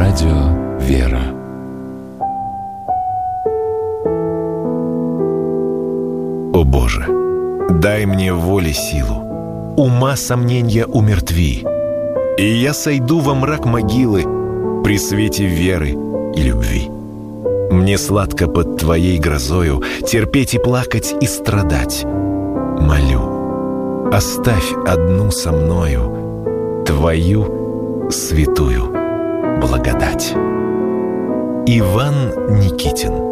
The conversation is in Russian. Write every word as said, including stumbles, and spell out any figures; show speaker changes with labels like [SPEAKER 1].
[SPEAKER 1] Радио «Вера».
[SPEAKER 2] О Боже, дай мне воли силу, ума сомнения умертви, и я сойду во мрак могилы при свете веры и любви. Мне сладко под Твоей грозою терпеть и плакать и страдать. Молю, оставь одну со мною Твою святую благодать. Иван Никитин.